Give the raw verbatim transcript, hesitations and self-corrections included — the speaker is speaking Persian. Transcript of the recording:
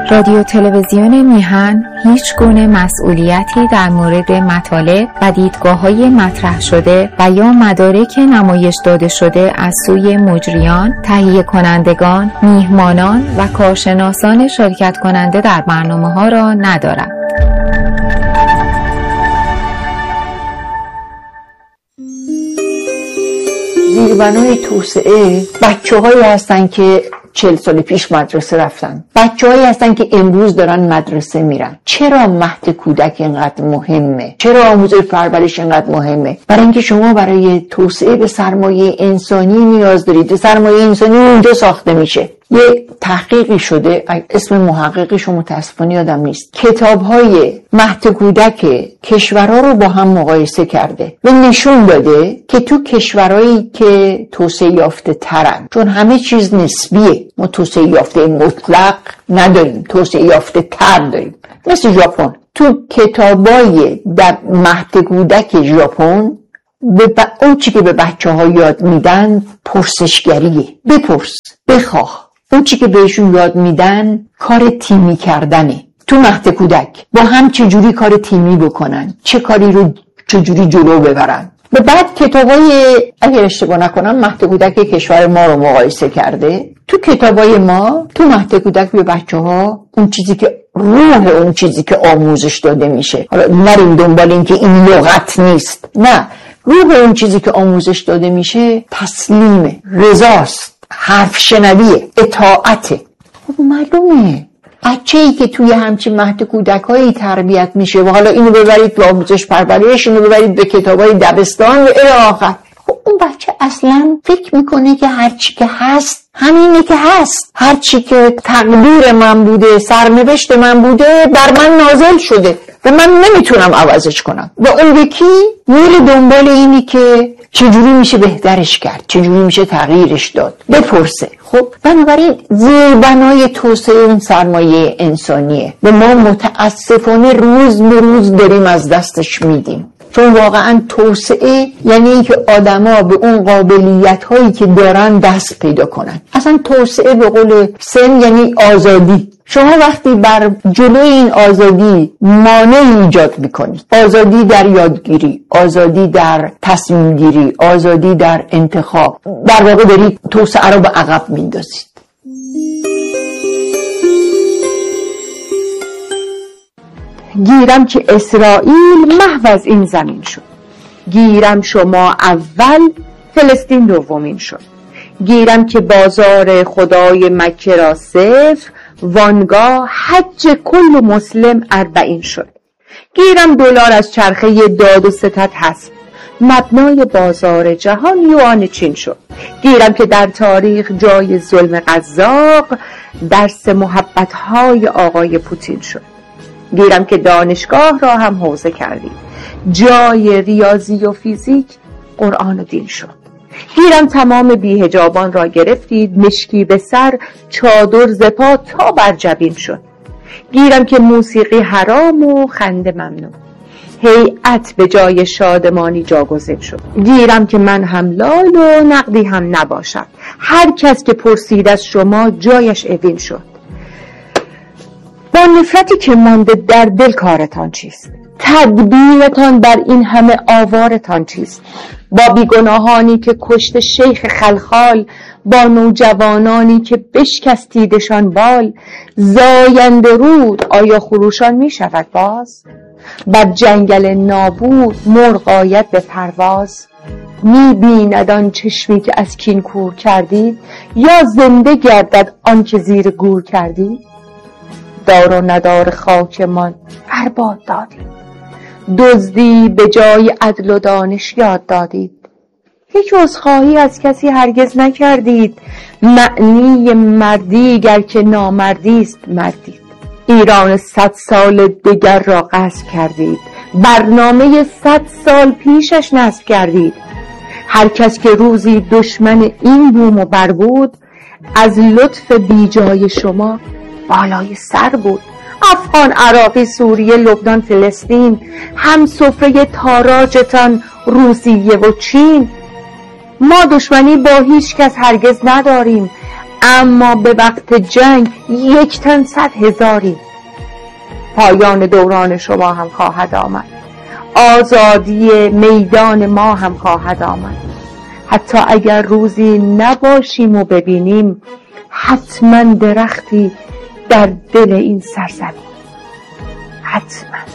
رادیو تلویزیون میهن هیچ گونه مسئولیتی در مورد مطالب و دیدگاه‌های مطرح شده و یا مدارک نمایش داده شده از سوی مجریان، تهیه کنندگان، میهمانان و کارشناسان شرکت کننده در برنامه‌ها را ندارد. زیربنای توسعه بچه‌هایی هستن که چهل سال پیش مدرسه رفتن، بچه‌هایی هستن که امروز دارن مدرسه میرن. چرا مهد کودک اینقدر مهمه؟ چرا آموزش پرورش اینقدر مهمه؟ برای اینکه شما برای توسعه به سرمایه انسانی نیاز دارید. سرمایه انسانی اونجا ساخته میشه. یه تحقیقی شده، اسم محققش رو متاسفانه یادم نیست، کتاب‌های مهد کودک کشورها رو با هم مقایسه کرده و نشون داده که تو کشورهایی که توسعه یافته ترن، چون همه چیز نسبیه، ما توسعه یافته مطلق نداریم، توسعه یافته تر داریم، مثل ژاپن. تو کتابای در مهد کودک ژاپن به ب... اون چی که به بچه ها یاد میدن پرسشگریه. بپرس، بخواه. اون چی که بهشون یاد میدن کار تیمی کردنه. تو مهد کودک با هم چجوری کار تیمی بکنن، چه کاری رو چجوری جلو ببرن. به بعد کتابای، اگر اشتباه نکنم، مهد کودک کشور ما رو مقایسه کرده. تو کتابای ما تو مهد کودک به بچه ها اون چیزی که روح اون چیزی که آموزش داده میشه، حالا نریم دنبال این که این لغت نیست، نه، روح اون چیزی که آموزش داده میشه تسلیمه، رضاست، حرف شنویه، اطاعته. خب معلومه بچه‌ای که توی همچین مهد کودکایی تربیت میشه و حالا اینو ببرید به آموزش پرورش، اینو ببرید به کتابای دبستان و الی آخر، خب اون بچه اصلا فکر میکنه که هر چی که هست همینه که هست، هر چی که تقدیر من بوده، سرنوشت من بوده، بر من نازل شده و من نمیتونم عوضش کنم. و اون یکی میره دنبال اینی که چجوری میشه بهترش کرد، چجوری میشه تغییرش داد، بپرسه. خب بنابراین زیربنای توسعه اون سرمایه انسانیه و ما متاسفانه روز به روز داریم از دستش میدیم. چون واقعا توسعه یعنی اینکه آدما به اون قابلیت هایی که دارن دست پیدا کنن. اصلا توسعه به قول سن یعنی آزادی. شما وقتی بر جلوی این آزادی مانع ایجاد میکنید، آزادی در یادگیری، آزادی در تصمیم گیری، آزادی در انتخاب، در واقع دارید توسعه رو به عقب میندازید. گیرم که اسرائیل محو از این زمین شد، گیرم شما اول فلسطین دومین شد، گیرم که بازار خدای مکه را صفر، وانگاه حج کل مسلم اربعین شد. گیرم دلار از چرخه داد و ستد هست، مبنای بازار جهان یوان چین شد. گیرم که در تاریخ جای ظلم قزاق درس محبت‌های آقای پوتین شد. گیرم که دانشگاه را هم حوزه کردید، جای ریاضی و فیزیک قرآن و دین شد. گیرم تمام بی‌حجابان را گرفتید، مشکی به سر، چادر ز پا تا بر جبین شد. گیرم که موسیقی حرام و خنده ممنوع، هیئت به جای شادمانی جاگزین شد. گیرم که من هم لال و نقدی هم نباشد، هر کس که پرسید از شما جایش اوین شد. با نفرتی که مانده در دل کارتان چیست؟ تدبیرتان بر این همه آوارتان چیست؟ با بیگناهانی که کشت شیخ خلخال، با نوجوانانی که بشکستیدشان بال، زاینده رود آیا خروشان می شود باز؟ بر جنگل نابود مرغ آید به پرواز؟ می بیند آن چشمی که از کین کور کردید، یا زنده گردد آن که زیر گور کردید؟ دار و ندار خاکمان برباد دادید، دزدی به جای عدل و دانش یاد دادید. یک عذرخواهی از کسی هرگز نکردید، معنی مردی گر که نامردی است مردید. ایران صد سال دیگر را غصب کردید، برنامه صد سال پیشش نصب کردید. هر کس که روزی دشمن این بوم و بر بود، از لطف بی جای شما بالای سر بود. افغان، عراقی، سوریه، لبنان، فلسطین، هم سفره تاراجتان روسیه و چین. ما دشمنی با هیچ کس هرگز نداریم، اما به وقت جنگ یک تن صد هزاری. پایان دوران شما هم خواهد آمد، آزادی میدان ما هم خواهد آمد. حتی اگر روزی نباشیم و ببینیم، حتما درختی در دل این سرزمین، حتما.